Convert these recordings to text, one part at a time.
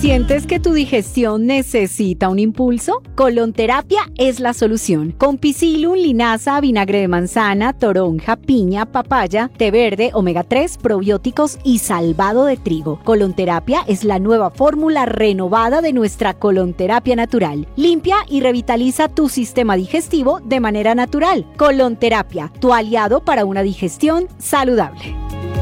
¿Sientes que tu digestión necesita un impulso? Colonterapia es la solución. Con Psyllium, linaza, vinagre de manzana, toronja, piña, papaya, té verde, omega 3, probióticos y salvado de trigo. Colonterapia es la nueva fórmula renovada de nuestra colonterapia natural. Limpia y revitaliza tu sistema digestivo de manera natural. Colonterapia, tu aliado para una digestión saludable.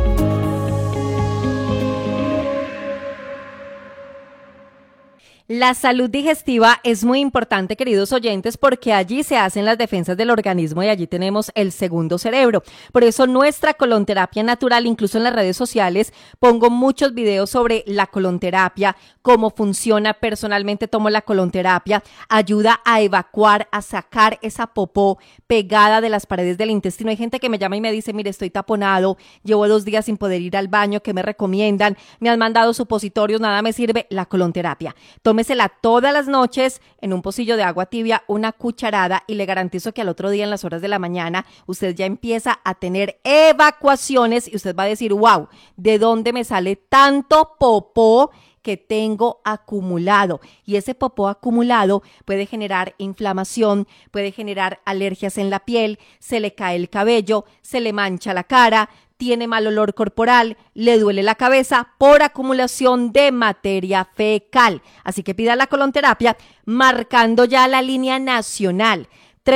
La salud digestiva es muy importante, queridos oyentes, porque allí se hacen las defensas del organismo y allí tenemos el segundo cerebro. Por eso nuestra colonterapia natural, incluso en las redes sociales, pongo muchos videos sobre la colonterapia, cómo funciona. Personalmente tomo la colonterapia, ayuda a evacuar, a sacar esa popó pegada de las paredes del intestino. Hay gente que me llama y me dice, mire, estoy taponado, llevo 2 días sin poder ir al baño, ¿qué me recomiendan? Me han mandado supositorios, nada me sirve. La colonterapia. Tómesela todas las noches en un pocillo de agua tibia, una cucharada, y le garantizo que al otro día en las horas de la mañana usted ya empieza a tener evacuaciones y usted va a decir, wow, ¿de dónde me sale tanto popó que tengo acumulado? Y ese popó acumulado puede generar inflamación, puede generar alergias en la piel, se le cae el cabello, se le mancha la cara, tiene mal olor corporal, le duele la cabeza por acumulación de materia fecal. Así que pida la colonterapia marcando ya la línea nacional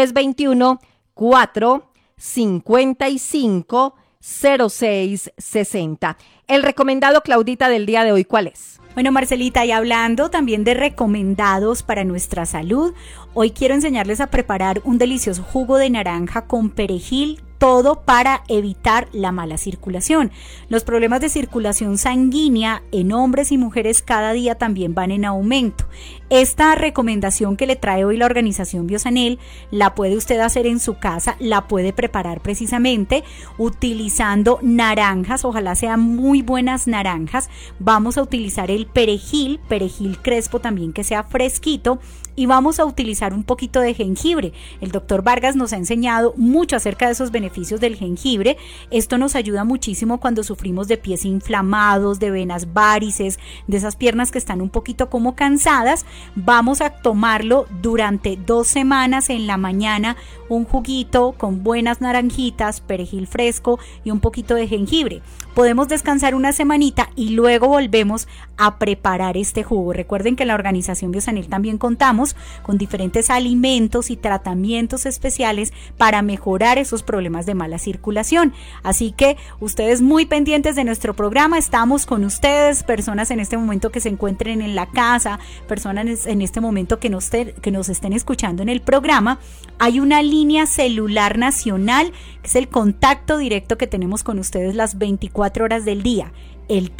321-455-0660. El recomendado, Claudita, del día de hoy, ¿cuál es? Bueno, Marcelita, y hablando también de recomendados para nuestra salud, hoy quiero enseñarles a preparar un delicioso jugo de naranja con perejil, todo para evitar la mala circulación. Los problemas de circulación sanguínea en hombres y mujeres cada día también van en aumento. Esta recomendación que le trae hoy la organización Biosanel la puede usted hacer en su casa, la puede preparar precisamente utilizando naranjas, ojalá sean muy buenas naranjas. Vamos a utilizar el perejil crespo también que sea fresquito, y vamos a utilizar un poquito de jengibre. El doctor Vargas nos ha enseñado mucho acerca de esos beneficios del jengibre. Esto nos ayuda muchísimo cuando sufrimos de pies inflamados, de venas varices, de esas piernas que están un poquito como cansadas. Vamos a tomarlo durante 2 semanas en la mañana, un juguito con buenas naranjitas, perejil fresco y un poquito de jengibre. Podemos descansar una semanita y luego volvemos a preparar este jugo. Recuerden que en la organización Biosanel también contamos con diferentes alimentos y tratamientos especiales para mejorar esos problemas de mala circulación. Así que ustedes muy pendientes de nuestro programa, estamos con ustedes, personas en este momento que se encuentren en la casa, personas en este momento que nos estén escuchando en el programa. Hay una línea celular nacional, que es el contacto directo que tenemos con ustedes las 24 horas del día, el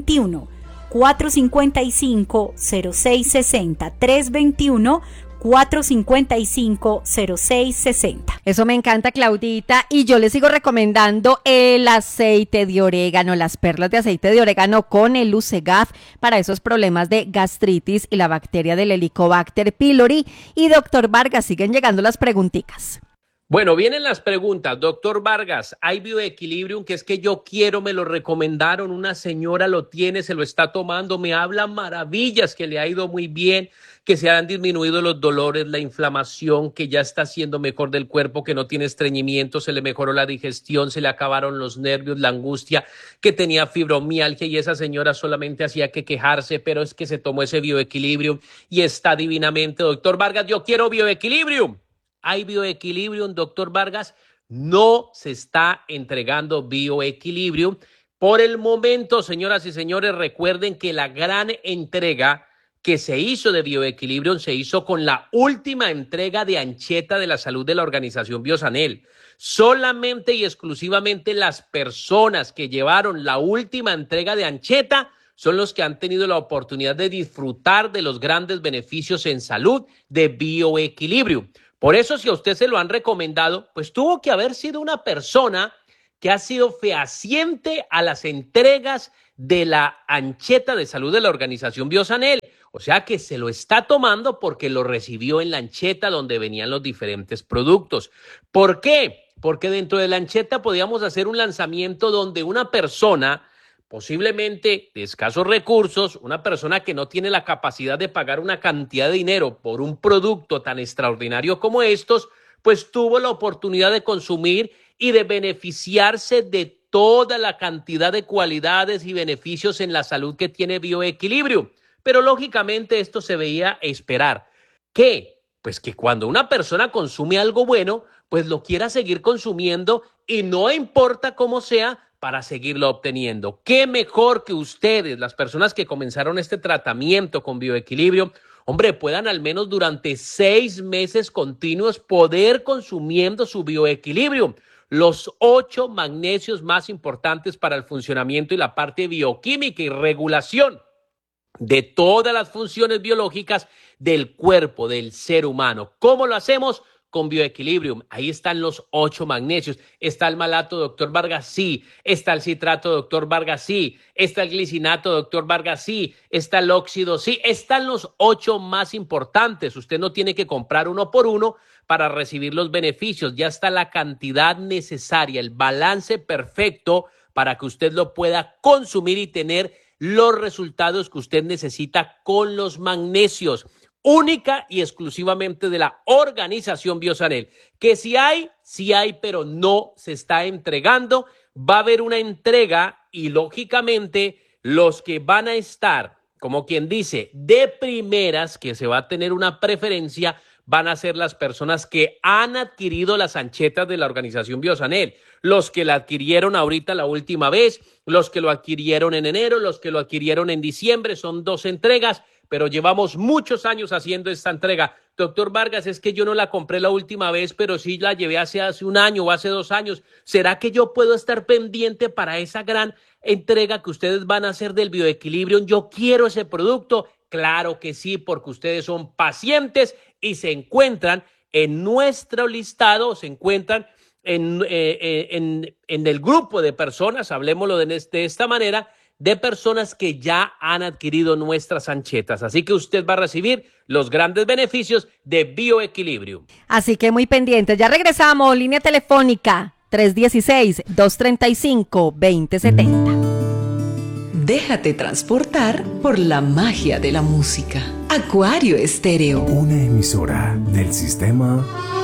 321-455-0660, 321-455-0660. Eso me encanta, Claudita, y yo les sigo recomendando el aceite de orégano, las perlas de aceite de orégano con el Lucegaf para esos problemas de gastritis y la bacteria del Helicobacter pylori. Y doctor Vargas, siguen llegando las preguntitas. Bueno, vienen las preguntas. Doctor Vargas, hay Bioequilibrium, que es que yo quiero, me lo recomendaron, una señora lo tiene, se lo está tomando, me habla maravillas, que le ha ido muy bien, que se han disminuido los dolores, la inflamación, que ya está siendo mejor del cuerpo, que no tiene estreñimiento, se le mejoró la digestión, se le acabaron los nervios, la angustia, que tenía fibromialgia y esa señora solamente hacía que quejarse, pero es que se tomó ese Bioequilibrium y está divinamente. Doctor Vargas, yo quiero Bioequilibrium. ¿Hay Bioequilibrium, doctor Vargas? No se está entregando Bioequilibrium. Por el momento, señoras y señores, recuerden que la gran entrega que se hizo de Bioequilibrium se hizo con la última entrega de Ancheta de la Salud de la organización Biosanel. Solamente y exclusivamente las personas que llevaron la última entrega de Ancheta son los que han tenido la oportunidad de disfrutar de los grandes beneficios en salud de Bioequilibrium. Por eso, si a usted se lo han recomendado, pues tuvo que haber sido una persona que ha sido fehaciente a las entregas de la Ancheta de Salud de la organización Biosanel. O sea que se lo está tomando porque lo recibió en la Ancheta donde venían los diferentes productos. ¿Por qué? Porque dentro de la Ancheta podíamos hacer un lanzamiento donde una persona posiblemente de escasos recursos, una persona que no tiene la capacidad de pagar una cantidad de dinero por un producto tan extraordinario como estos, pues tuvo la oportunidad de consumir y de beneficiarse de toda la cantidad de cualidades y beneficios en la salud que tiene Bioequilibrium. Pero lógicamente esto se veía esperar. ¿Qué? Pues que cuando una persona consume algo bueno, pues lo quiera seguir consumiendo y no importa cómo sea, para seguirlo obteniendo. ¿Qué mejor que ustedes, las personas que comenzaron este tratamiento con Bioequilibrio, hombre, puedan al menos durante 6 meses continuos poder consumiendo su Bioequilibrio? Los 8 magnesios más importantes para el funcionamiento y la parte bioquímica y regulación de todas las funciones biológicas del cuerpo del ser humano. ¿Cómo lo hacemos? Con Bioequilibrium. Ahí están los 8 magnesios. Está el malato, doctor Vargas, sí. Está el citrato, doctor Vargas, sí. Está el glicinato, doctor Vargas, sí. Está el óxido, sí. Están los 8 más importantes. Usted no tiene que comprar uno por uno para recibir los beneficios. Ya está la cantidad necesaria, el balance perfecto para que usted lo pueda consumir y tener los resultados que usted necesita con los magnesios. Única y exclusivamente de la organización Biosanel, que sí hay, pero no se está entregando. Va a haber una entrega y lógicamente los que van a estar, como quien dice, de primeras, que se va a tener una preferencia, van a ser las personas que han adquirido las anchetas de la organización Biosanel, los que la adquirieron ahorita la última vez, los que lo adquirieron en enero, los que lo adquirieron en diciembre, son 2 entregas, pero llevamos muchos años haciendo esta entrega. Doctor Vargas, es que yo no la compré la última vez, pero sí la llevé hace 1 año o hace 2 años. ¿Será que yo puedo estar pendiente para esa gran entrega que ustedes van a hacer del Bioequilibrio? Yo quiero ese producto. Claro que sí, porque ustedes son pacientes y se encuentran en nuestro listado, se encuentran en el grupo de personas, hablemoslo de esta manera, de personas que ya han adquirido nuestras anchetas. Así que usted va a recibir los grandes beneficios de Bioequilibrio. Así que muy pendientes. Ya regresamos, línea telefónica 316-235-2070. Déjate transportar por la magia de la música. Acuario Estéreo. Una emisora del sistema